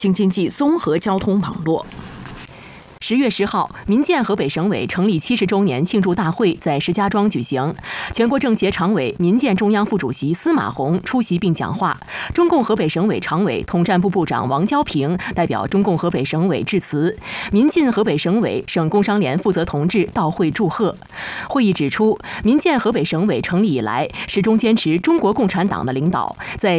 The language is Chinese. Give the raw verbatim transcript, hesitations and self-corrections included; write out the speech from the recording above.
京津冀综合交通网络。十月十号，民建河北省委成立七十周年庆祝大会在石家庄举行。全国政协常委、民建中央副主席司马洪出席并讲话。中共河北省委常委、统战部部长王娇平代表中共河北省委致辞。民进河北省委、省工商联负责同志到会祝贺。会议指出，民建河北省委成立以来，始终坚持中国共产党的领导，在